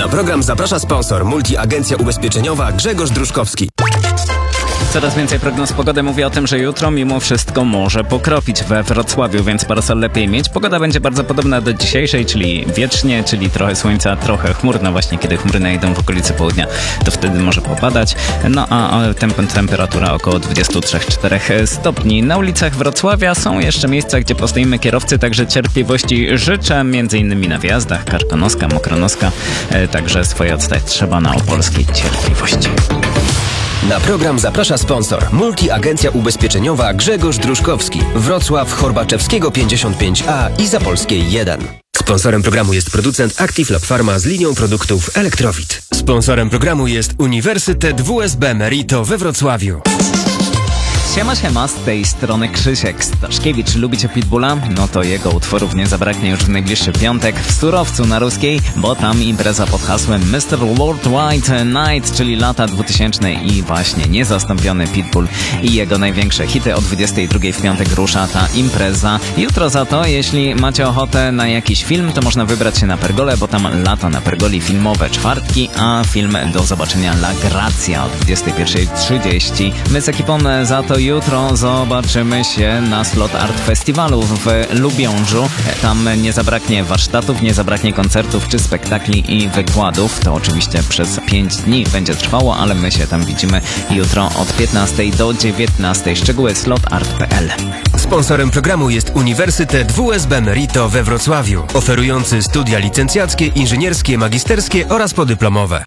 Na program zaprasza sponsor multiagencja ubezpieczeniowa Grzegorz Druszkowski. Coraz więcej prognoz pogody mówi o tym, że jutro mimo wszystko może pokropić we Wrocławiu, więc parasol lepiej mieć. Pogoda będzie bardzo podobna do dzisiejszej, czyli wiecznie, czyli trochę słońca, trochę chmurno. Właśnie kiedy chmury najdą w okolicy południa, to wtedy może popadać. No a temperatura około 23-4 stopni. Na ulicach Wrocławia są jeszcze miejsca, gdzie postoimy kierowcy, także cierpliwości życzę, między innymi na wjazdach, Karkonoska, Mokronoska. Także swoje odstać trzeba na opolskiej cierpliwości. Na program zaprasza sponsor multiagencja ubezpieczeniowa Grzegorz Druszkowski, Wrocław, Horbaczewskiego 55A i Zapolskiej 1. Sponsorem programu jest producent Active Lab Pharma z linią produktów Elektrowit. Sponsorem programu jest Uniwersytet WSB Merito we Wrocławiu. Siema, z tej strony Krzysiek Staszkiewicz. Lubicie Pitbulla? No to jego utworów nie zabraknie już w najbliższy piątek w Surowcu na Ruskiej, bo tam impreza pod hasłem Mr. Worldwide Night, czyli lata 2000 i właśnie niezastąpiony Pitbull i jego największe hity. O 22 w piątek rusza ta impreza. Jutro za to, jeśli macie ochotę na jakiś film, to można wybrać się na Pergolę, bo tam lata na Pergoli filmowe czwartki, a film do zobaczenia La Grazia o 21:30. My z ekipą za to jutro zobaczymy się na Slot Art Festiwalu w Lubiążu. Tam nie zabraknie warsztatów, nie zabraknie koncertów czy spektakli i wykładów. To oczywiście przez 5 dni będzie trwało, ale my się tam widzimy jutro od 15 do 19. Szczegóły slotart.pl. Sponsorem programu jest Uniwersytet WSB Merito we Wrocławiu, oferujący studia licencjackie, inżynierskie, magisterskie oraz podyplomowe.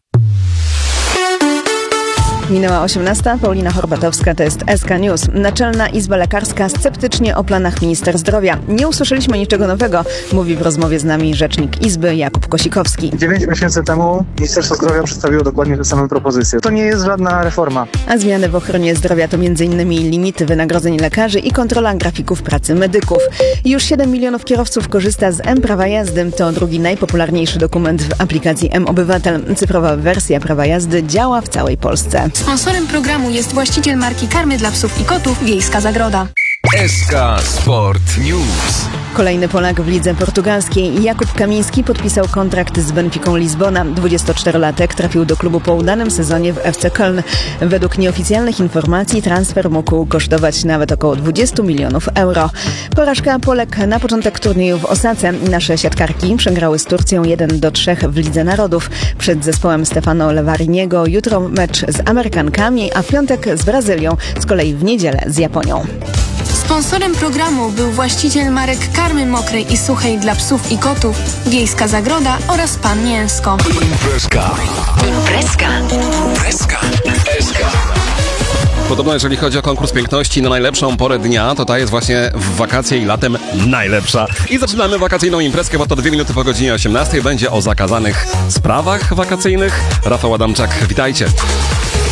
Minęła 18. Paulina Horbatowska, to jest SK News. Naczelna Izba Lekarska sceptycznie o planach minister zdrowia. Nie usłyszeliśmy niczego nowego, mówi w rozmowie z nami rzecznik Izby Jakub Kosikowski. 9 miesięcy temu Ministerstwo Zdrowia przedstawiło dokładnie te same propozycje. To nie jest żadna reforma. A zmiany w ochronie zdrowia to m.in. limity wynagrodzeń lekarzy i kontrola grafików pracy medyków. Już 7 milionów kierowców korzysta z M-Prawa Jazdy. To drugi najpopularniejszy dokument w aplikacji M-Obywatel. Cyfrowa wersja prawa jazdy działa w całej Polsce. Sponsorem programu jest właściciel marki karmy dla psów i kotów Wiejska Zagroda. SK Sport News. Kolejny Polak w lidze portugalskiej. Jakub Kamiński podpisał kontrakt z Benficą Lizbona. 24-latek trafił do klubu po udanym sezonie w FC Köln. Według nieoficjalnych informacji transfer mógł kosztować nawet około 20 milionów euro. Porażka Polek na początek turnieju w Osace. Nasze siatkarki przegrały z Turcją 1-3 w Lidze Narodów. Przed zespołem Stefano Levariniego jutro mecz z Amerykankami, a w piątek z Brazylią, z kolei w niedzielę z Japonią. Sponsorem programu był właściciel marek karmy mokrej i suchej dla psów i kotów Wiejska Zagroda oraz Pan Mięsko. Imprezka. Podobno jeżeli chodzi o konkurs piękności na najlepszą porę dnia, to ta jest właśnie w wakacje i latem najlepsza. I zaczynamy wakacyjną imprezkę, bo to 2 minuty po godzinie 18 będzie o zakazanych sprawach wakacyjnych. Rafał Adamczak, witajcie.